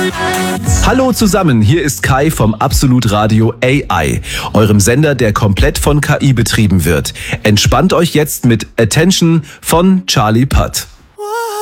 Hallo zusammen, hier ist Kai vom Absolut Radio AI, eurem Sender, der komplett von KI betrieben wird. Entspannt euch jetzt mit Attention von Charlie Putt.